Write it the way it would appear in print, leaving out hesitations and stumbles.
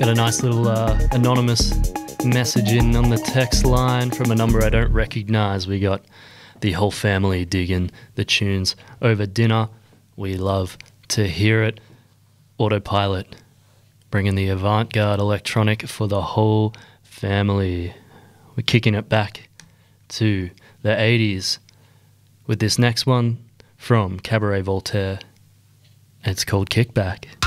Got a nice little anonymous message in on the text line from a number I don't recognise. We got the whole family digging the tunes over dinner. We love to hear it. Autopilot, bringing the avant-garde electronic for the whole family. We're kicking it back to the 80s with this next one from Cabaret Voltaire. It's called Kickback.